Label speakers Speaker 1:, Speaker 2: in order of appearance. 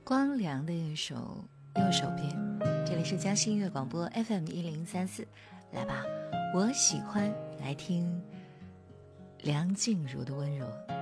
Speaker 1: 光良的一首右手边。这里是江西音乐广播 FM1034，来吧，我喜欢来听梁静茹的温柔。